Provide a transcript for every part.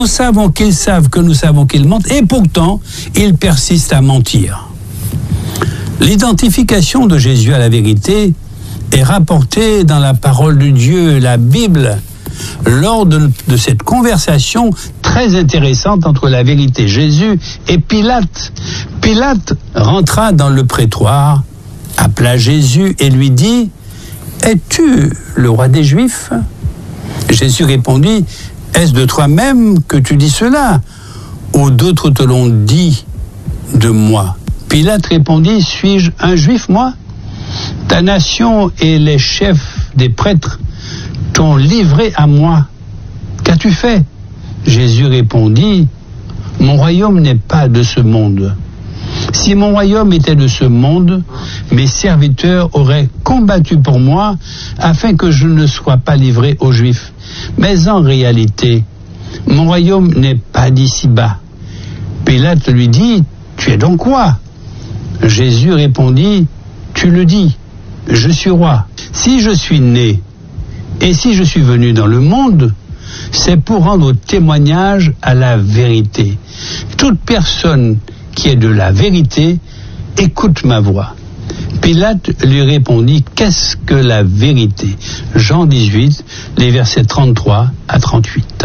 Nous savons qu'ils savent que nous savons qu'ils mentent, et pourtant, ils persistent à mentir. L'identification de Jésus à la vérité est rapportée dans la parole de Dieu, la Bible, lors de cette conversation très intéressante entre la vérité Jésus et Pilate. Pilate rentra dans le prétoire, appela Jésus et lui dit « Es-tu le roi des Juifs ?» Jésus répondit « Est-ce de toi-même que tu dis cela, ou d'autres te l'ont dit de moi ?» Pilate répondit « Suis-je un Juif, moi ? Ta nation et les chefs des prêtres t'ont livré à moi. Qu'as-tu fait ?» Jésus répondit « Mon royaume n'est pas de ce monde. Si mon royaume était de ce monde, mes serviteurs auraient combattu pour moi afin que je ne sois pas livré aux Juifs. Mais en réalité, mon royaume n'est pas d'ici-bas. » Pilate lui dit « Tu es donc roi ?» Jésus répondit « Tu le dis, je suis roi. Si je suis né et si je suis venu dans le monde, c'est pour rendre témoignage à la vérité. Toute personne qui est de la vérité écoute ma voix. » Pilate lui répondit « Qu'est-ce que la vérité ?» Jean 18, les versets 33 à 38.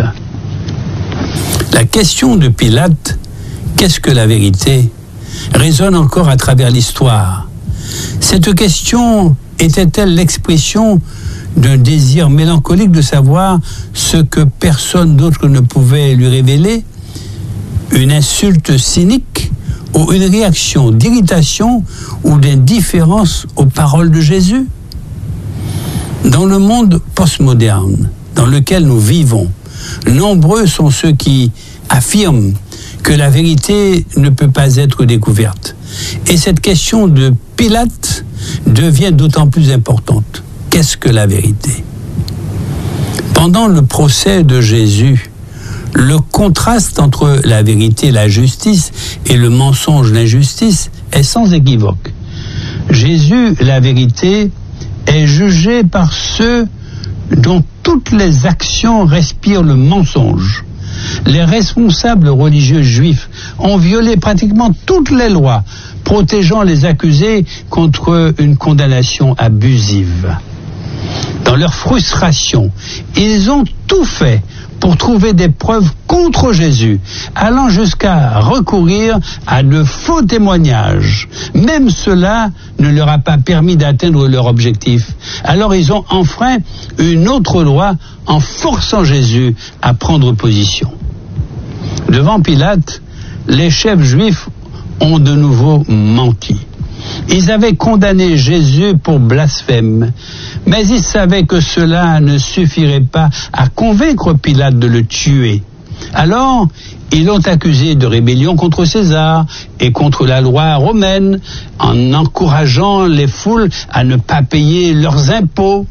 La question de Pilate « Qu'est-ce que la vérité ?» résonne encore à travers l'histoire. Cette question était-elle l'expression d'un désir mélancolique de savoir ce que personne d'autre ne pouvait lui révéler? Une insulte cynique ou une réaction d'irritation ou d'indifférence aux paroles de Jésus? Dans le monde postmoderne dans lequel nous vivons, nombreux sont ceux qui affirment que la vérité ne peut pas être découverte. Et cette question de Pilate devient d'autant plus importante. Qu'est-ce que la vérité? Pendant le procès de Jésus, le contraste entre la vérité, la justice, et le mensonge, l'injustice, est sans équivoque. Jésus, la vérité, est jugé par ceux dont toutes les actions respirent le mensonge. Les responsables religieux juifs ont violé pratiquement toutes les lois protégeant les accusés contre une condamnation abusive. Dans leur frustration, ils ont tout fait pour trouver des preuves contre Jésus, allant jusqu'à recourir à de faux témoignages. Même cela ne leur a pas permis d'atteindre leur objectif. Alors ils ont enfreint une autre loi en forçant Jésus à prendre position. Devant Pilate, les chefs juifs ont de nouveau menti. Ils avaient condamné Jésus pour blasphème, mais ils savaient que cela ne suffirait pas à convaincre Pilate de le tuer. Alors, ils l'ont accusé de rébellion contre César et contre la loi romaine, en encourageant les foules à ne pas payer leurs impôts.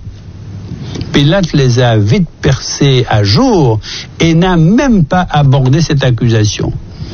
Pilate les a vite percés à jour et n'a même pas abordé cette accusation.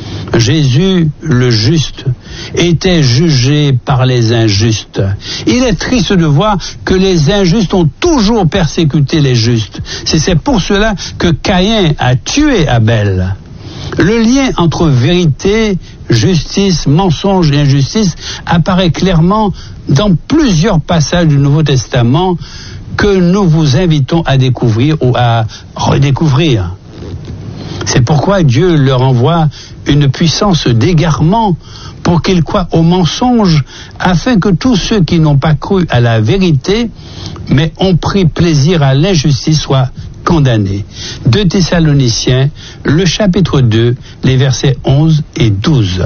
Jésus, le juste, était jugé par les injustes. Il est triste de voir que les injustes ont toujours persécuté les justes. C'est pour cela que Caïn a tué Abel. Le lien entre vérité, justice, mensonge et injustice apparaît clairement dans plusieurs passages du Nouveau Testament que nous vous invitons à découvrir ou à redécouvrir. C'est pourquoi Dieu leur envoie une puissance d'égarement pour qu'ils croient au mensonge, afin que tous ceux qui n'ont pas cru à la vérité, mais ont pris plaisir à l'injustice, soient condamnés. 2 Thessaloniciens, le chapitre 2, les versets 11 et 12.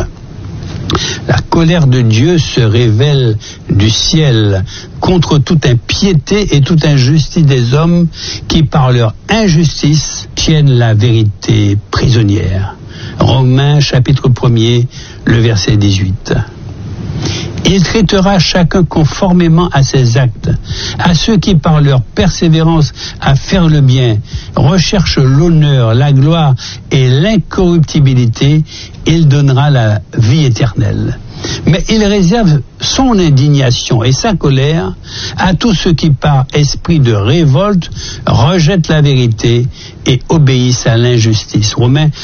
La colère de Dieu se révèle du ciel contre toute impiété et toute injustice des hommes qui, par leur injustice, tiennent la vérité prisonnière. Romains chapitre 1er, le verset 18. Il traitera chacun conformément à ses actes. À ceux qui, par leur persévérance à faire le bien, recherchent l'honneur, la gloire et l'incorruptibilité, il donnera la vie éternelle. Mais il réserve son indignation et sa colère à tous ceux qui, par esprit de révolte, rejettent la vérité et obéissent à l'injustice. Romains